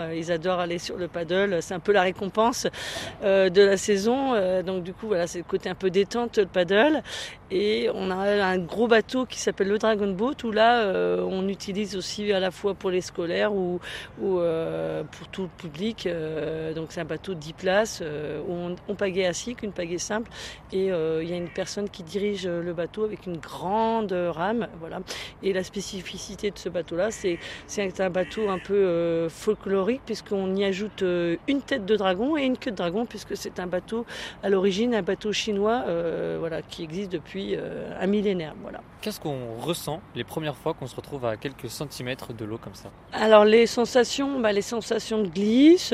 Ils adorent aller sur le paddle, c'est un peu la récompense de la saison. Donc du coup, voilà, c'est le côté un peu détente, le paddle. Et on a un gros bateau qui s'appelle le Dragon Boat, où là, on utilise aussi à la fois pour les scolaires ou pour tout le public. Donc c'est un bateau de 10 places, où on pagaie assis, qu'une pagaie simple. Et il y a une personne qui dirige le bateau avec une grande rame. Voilà. Et la spécificité de ce bateau-là, c'est un bateau un peu folklorique, puisqu'on y ajoute une tête de dragon et une queue de dragon, puisque c'est un bateau, à l'origine, un bateau chinois voilà, qui existe depuis un millénaire. Voilà. Qu'est-ce qu'on ressent les premières fois qu'on se retrouve à quelques centimètres de l'eau comme ça? Alors les sensations de glisse,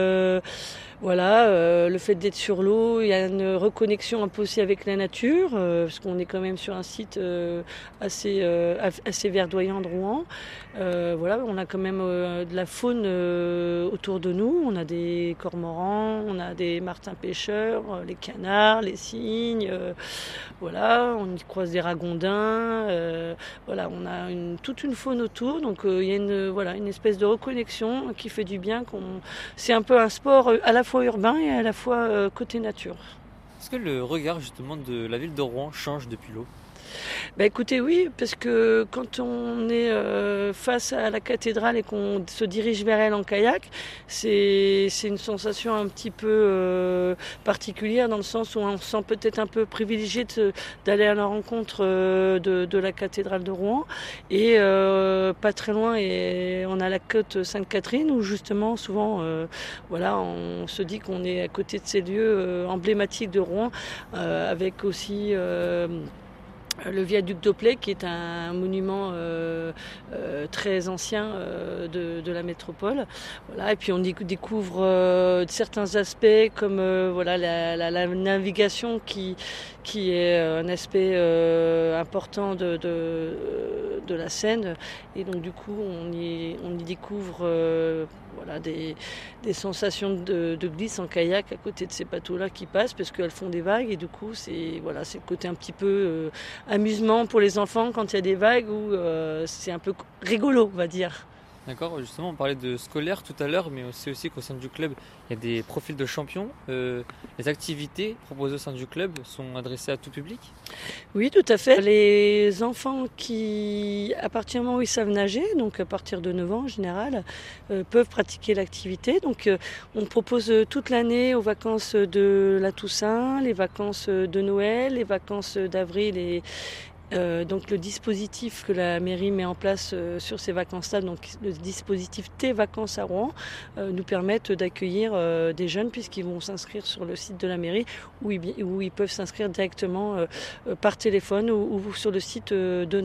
voilà, le fait d'être sur l'eau, il y a une reconnexion un peu aussi avec la nature, parce qu'on est quand même sur un site assez verdoyant de Rouen. Voilà, on a quand même de la faune autour de nous. On a des cormorans, on a des martins pêcheurs, les canards, les cygnes. Voilà, on y croise des ragondins. Voilà, on a toute une faune autour. Donc il y a une espèce de reconnexion qui fait du bien. C'est un peu un sport à la fois urbain et à la fois côté nature. Est-ce que le regard justement de la ville de Rouen change depuis l'eau? Bah écoutez, oui, parce que quand on est face à la cathédrale et qu'on se dirige vers elle en kayak, c'est une sensation un petit peu particulière, dans le sens où on se sent peut-être un peu privilégié d'aller à la rencontre de la cathédrale de Rouen. Et pas très loin, et on a la côte Sainte-Catherine, où justement souvent voilà, on se dit qu'on est à côté de ces lieux emblématiques de Rouen, avec aussi le viaduc d'Opley, qui est un monument très ancien de la métropole. Voilà. Et puis on découvre certains aspects comme voilà, la navigation qui est un aspect important de la Seine. Et donc du coup on y découvre voilà, des sensations de glisse en kayak à côté de ces bateaux-là qui passent, parce qu'elles font des vagues. Et du coup c'est le côté un petit peu amusement pour les enfants quand il y a des vagues, où c'est un peu rigolo, on va dire. D'accord, justement on parlait de scolaire tout à l'heure, mais c'est aussi qu'au sein du club il y a des profils de champions. Les activités proposées au sein du club sont adressées à tout public? Oui, tout à fait. Les enfants qui, à partir du moment où ils savent nager, donc à partir de 9 ans en général, peuvent pratiquer l'activité. Donc on propose toute l'année, aux vacances de la Toussaint, les vacances de Noël, les vacances d'avril et donc le dispositif que la mairie met en place sur ces vacances-là, donc le dispositif Tes vacances à Rouen, nous permettent d'accueillir des jeunes, puisqu'ils vont s'inscrire sur le site de la mairie, où ils peuvent s'inscrire directement par téléphone ou sur le site de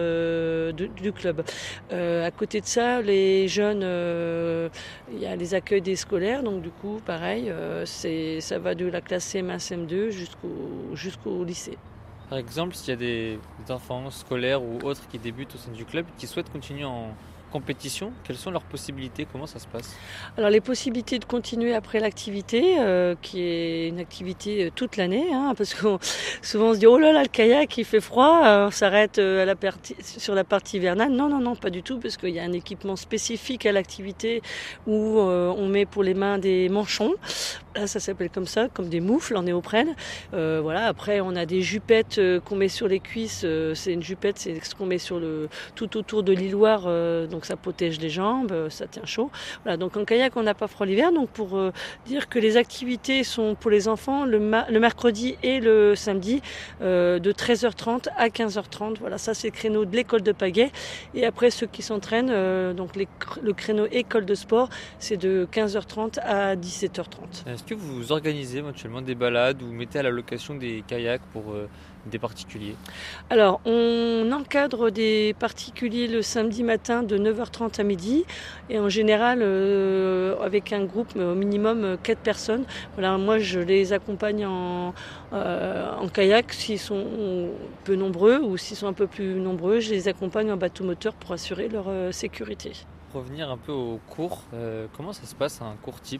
du club. À côté de ça, les jeunes, il y a les accueils des scolaires, donc du coup pareil, ça va de la classe CM1, CM2 jusqu'au lycée. Par exemple, s'il y a des enfants scolaires ou autres qui débutent au sein du club, qui souhaitent continuer en compétition, quelles sont leurs possibilités? Comment ça se passe? Alors les possibilités de continuer après l'activité, qui est une activité toute l'année, hein, parce que souvent on se dit oh là là, le kayak il fait froid, on s'arrête sur la partie hivernale. Non, pas du tout, parce qu'il y a un équipement spécifique à l'activité, où on met pour les mains des manchons. Là, ça s'appelle comme ça, comme des moufles en néoprène. Voilà. Après, on a des jupettes qu'on met sur les cuisses. C'est une jupette, c'est ce qu'on met tout autour de l'hiloire. Donc ça protège les jambes, ça tient chaud. Voilà. Donc en kayak, on n'a pas froid l'hiver. Donc pour dire que les activités sont pour les enfants le mercredi et le samedi de 13h30 à 15h30. Voilà, ça c'est le créneau de l'école de pagaie. Et après, ceux qui s'entraînent, donc le créneau école de sport, c'est de 15h30 à 17h30. Est-ce que vous organisez éventuellement des balades ou mettez à la location des kayaks pour des particuliers? Alors, on encadre des particuliers le samedi matin de 9h30 à midi, et en général avec un groupe au minimum 4 personnes. Voilà, moi je les accompagne en kayak s'ils sont peu nombreux, ou s'ils sont un peu plus nombreux, je les accompagne en bateau moteur pour assurer leur sécurité. Pour revenir un peu au cours, comment ça se passe un cours type?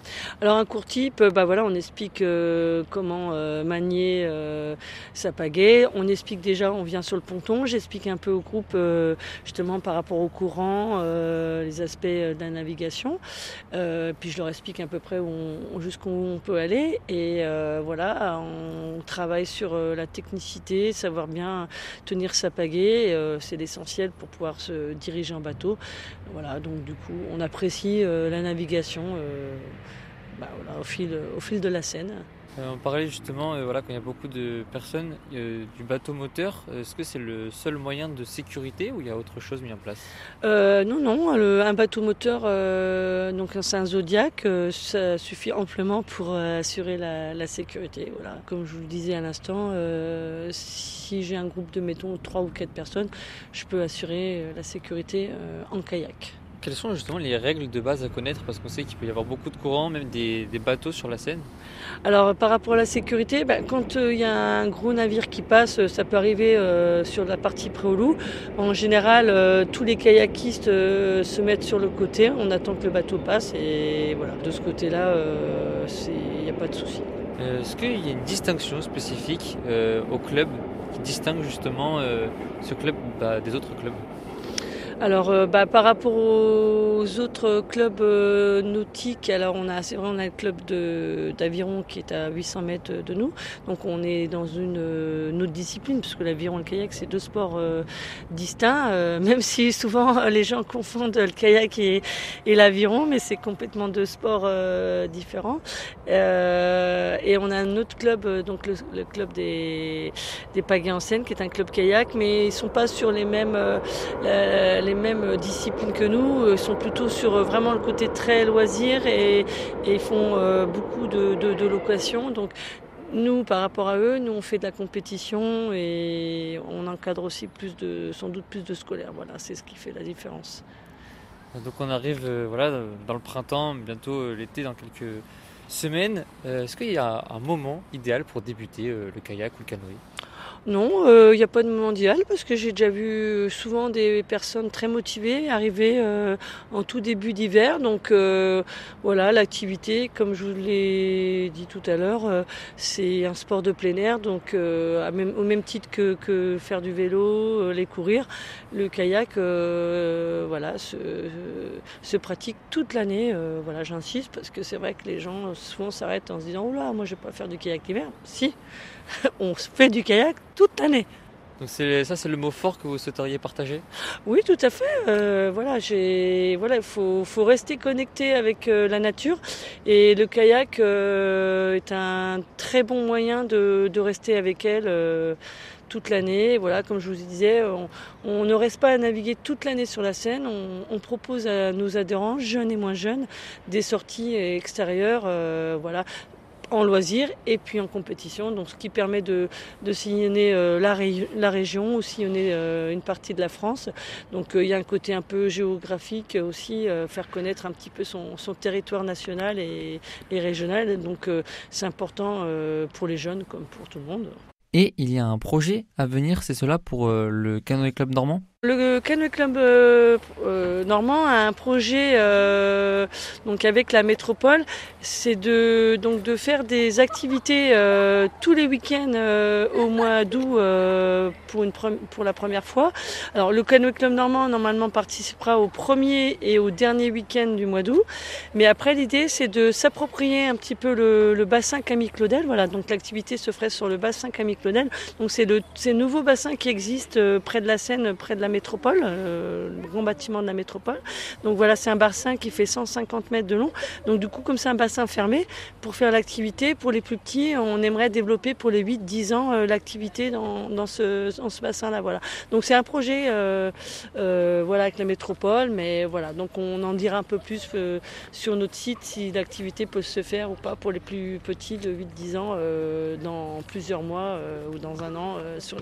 Alors un cours type, voilà, on explique comment manier sa pagaie. On explique déjà, on vient sur le ponton, j'explique un peu au groupe justement par rapport au courant, les aspects de la navigation. Puis je leur explique à peu près jusqu'où on peut aller. Et voilà, on travaille sur la technicité, savoir bien tenir sa pagaie. C'est l'essentiel pour pouvoir se diriger en bateau. Voilà, donc du coup, on apprécie la navigation. Voilà, au fil de la Seine. On parlait justement, voilà, quand il y a beaucoup de personnes, du bateau moteur. Est-ce que c'est le seul moyen de sécurité ou il y a autre chose mis en place? Non, un bateau moteur, donc c'est un Zodiac, ça suffit amplement pour assurer la sécurité. Voilà. Comme je vous le disais à l'instant, si j'ai un groupe de, mettons, 3 ou 4 personnes, je peux assurer la sécurité en kayak. Quelles sont justement les règles de base à connaître? Parce qu'on sait qu'il peut y avoir beaucoup de courants, même des bateaux sur la Seine. Alors par rapport à la sécurité, quand il y a un gros navire qui passe, ça peut arriver sur la partie Préolou. En général, tous les kayakistes se mettent sur le côté, on attend que le bateau passe et voilà, de ce côté-là, il n'y a pas de souci. Est-ce qu'il y a une distinction spécifique au club qui distingue justement ce club des autres clubs? Alors par rapport aux autres clubs nautiques, alors c'est vrai, on a le club d'aviron qui est à 800 mètres de nous, donc on est dans une autre discipline puisque l'aviron et le kayak c'est 2 sports distincts, même si souvent les gens confondent le kayak et l'aviron, mais c'est complètement 2 sports différents. Et on a un autre club, donc le club des pagaies en Seine qui est un club kayak, mais ils sont pas sur les mêmes disciplines que nous, ils sont plutôt sur vraiment le côté très loisir et ils font beaucoup de locations. Donc nous, par rapport à eux, nous on fait de la compétition et on encadre aussi sans doute plus de scolaires. Voilà, c'est ce qui fait la différence. Donc on arrive voilà, dans le printemps, bientôt l'été dans quelques semaines. Est-ce qu'il y a un moment idéal pour débuter le kayak ou le canoë? Non, il n'y a pas de moment idéal parce que j'ai déjà vu souvent des personnes très motivées arriver en tout début d'hiver. Donc voilà, l'activité, comme je vous l'ai dit tout à l'heure, c'est un sport de plein air. Donc au même titre que faire du vélo, les courir, le kayak voilà, se pratique toute l'année. Voilà, j'insiste parce que c'est vrai que les gens souvent s'arrêtent en se disant « Oh là, moi je ne vais pas faire du kayak l'hiver ». Si, on fait du kayak toute l'année. Donc c'est le mot fort que vous souhaiteriez partager? Oui, tout à fait. Voilà, il faut rester connecté avec la nature et le kayak est un très bon moyen de rester avec elle toute l'année. Voilà, comme je vous disais, on ne reste pas à naviguer toute l'année sur la Seine. On propose à nos adhérents, jeunes et moins jeunes, des sorties extérieures. Voilà, en loisir et puis en compétition, donc ce qui permet de sillonner la région ou sillonner une partie de la France. Donc il y a un côté un peu géographique aussi, faire connaître un petit peu son territoire national et régional. Donc c'est important pour les jeunes comme pour tout le monde. Et il y a un projet à venir, c'est cela pour le Canoë Club Normand? Le Canoë Club Normand a un projet donc avec la métropole, c'est de faire des activités tous les week-ends au mois d'août pour la première fois. Alors le Canoë Club Normand normalement participera au premier et au dernier week-end du mois d'août, mais après l'idée c'est de s'approprier un petit peu le bassin Camille Claudel. Voilà, donc l'activité se ferait sur le bassin Camille Claudel. Donc c'est le nouveau bassin qui existe près de la Seine, près de la métropole, le grand bâtiment de la métropole. Donc voilà, c'est un bassin qui fait 150 mètres de long. Donc du coup, comme c'est un bassin fermé, pour faire l'activité, pour les plus petits, on aimerait développer pour les 8-10 ans l'activité dans ce bassin-là. Voilà. Donc c'est un projet voilà, avec la métropole, mais voilà, donc on en dira un peu plus sur notre site si l'activité peut se faire ou pas pour les plus petits de 8-10 ans dans plusieurs mois ou dans un an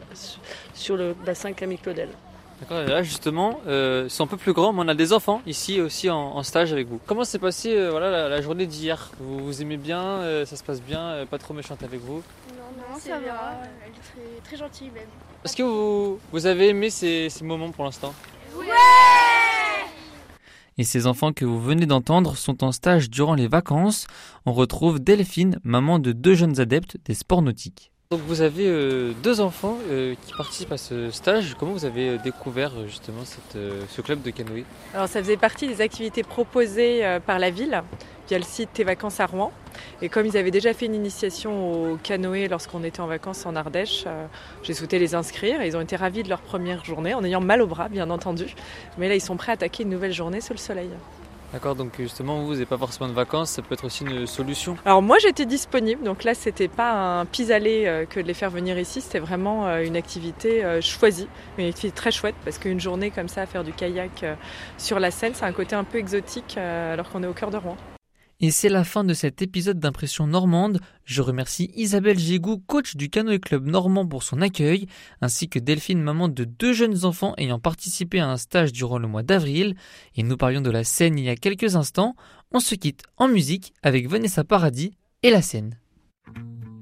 sur le bassin Camille Claudel. D'accord, et là justement, ils sont un peu plus grands, mais on a des enfants ici aussi en stage avec vous. Comment s'est passée la journée d'hier? Vous aimez bien, ça se passe bien, pas trop méchante avec vous? Non, ça va, elle est très gentille même. Est-ce que vous avez aimé ces moments pour l'instant? Ouais! Et ces enfants que vous venez d'entendre sont en stage durant les vacances. On retrouve Delphine, maman de 2 jeunes adeptes des sports nautiques. Donc vous avez 2 enfants qui participent à ce stage. Comment vous avez découvert justement ce club de canoë ? Alors ça faisait partie des activités proposées par la ville via le site Tes Vacances à Rouen. Et comme ils avaient déjà fait une initiation au canoë lorsqu'on était en vacances en Ardèche, j'ai souhaité les inscrire et ils ont été ravis de leur première journée en ayant mal au bras bien entendu. Mais là ils sont prêts à attaquer une nouvelle journée sous le soleil. D'accord, donc justement vous n'avez pas forcément de vacances, ça peut être aussi une solution. Alors moi j'étais disponible, donc là c'était pas un pis-aller que de les faire venir ici, c'était vraiment une activité choisie, une activité très chouette parce qu'une journée comme ça à faire du kayak sur la Seine, c'est un côté un peu exotique alors qu'on est au cœur de Rouen. Et c'est la fin de cet épisode d'Impression Normande. Je remercie Isabelle Gégou, coach du Canoë Club Normand pour son accueil, ainsi que Delphine, maman de 2 jeunes enfants ayant participé à un stage durant le mois d'avril. Et nous parlions de la Seine il y a quelques instants. On se quitte en musique avec Vanessa Paradis et la Seine.